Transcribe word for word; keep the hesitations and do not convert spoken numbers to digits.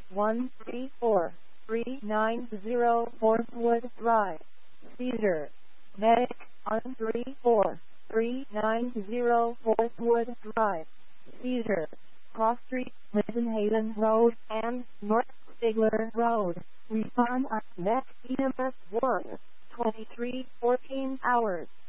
one three four, three nine zero Forthwood Drive, Cedar, Medic, one three four, three nine zero Forthwood Drive, Cedar, Cross Street, Lidenhaven Road, and North Stigler Road. Respond at next E M S one, twenty-three fourteen hours.